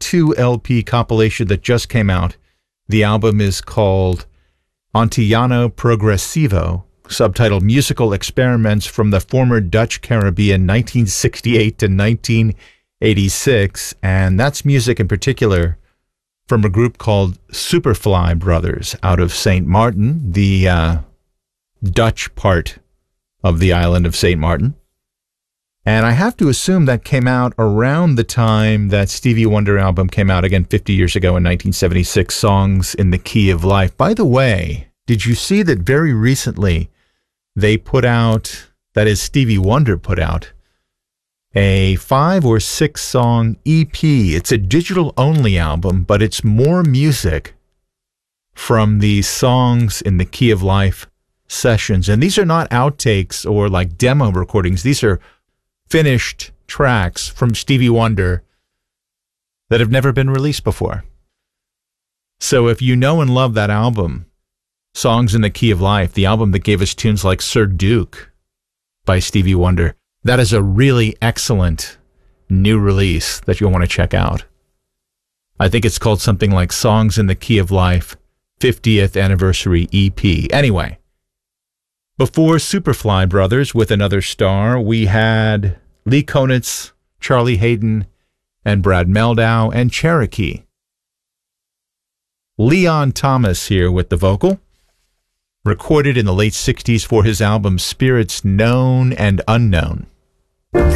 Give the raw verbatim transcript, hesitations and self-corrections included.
two L P compilation that just came out. The album is called Antillano Progressivo, subtitled Musical Experiments from the Former Dutch Caribbean nineteen sixty-eight to nineteen eighty-six, and that's music in particular from a group called Superfly Brothers out of Saint Martin, the uh, Dutch part of the island of Saint Martin. And I have to assume that came out around the time that Stevie Wonder album came out, again, fifty years ago in nineteen seventy-six, Songs in the Key of Life. By the way, did you see that very recently they put out, that is, Stevie Wonder put out, a five or six song E P. It's a digital-only album, but it's more music from the Songs in the Key of Life sessions. And these are not outtakes or like demo recordings. These are finished tracks from Stevie Wonder that have never been released before. So if you know and love that album, Songs in the Key of Life, the album that gave us tunes like Sir Duke by Stevie Wonder, that is a really excellent new release that you'll want to check out. I think it's called something like Songs in the Key of Life fiftieth Anniversary E P. Anyway, before Superfly Brothers with Another Star, we had Lee Konitz, Charlie Haydn, and Brad Mehldau, and Cherokee. Leon Thomas here with the vocal, recorded in the late sixties for his album Spirits Known and Unknown.